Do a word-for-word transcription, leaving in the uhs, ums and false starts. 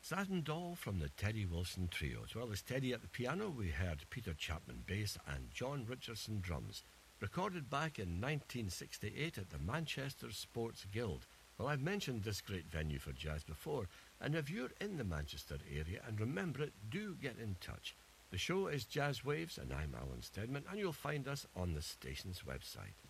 Satin Doll from the Teddy Wilson Trio. As well as Teddy at the piano, we heard Peter Chapman bass and John Richardson drums. Recorded back in nineteen sixty-eight at the Manchester Sports Guild. Well, I've mentioned this great venue for jazz before, and if you're in the Manchester area and remember it, do get in touch. The show is Jazz Waves, and I'm Alan Steadman, and you'll find us on the station's website.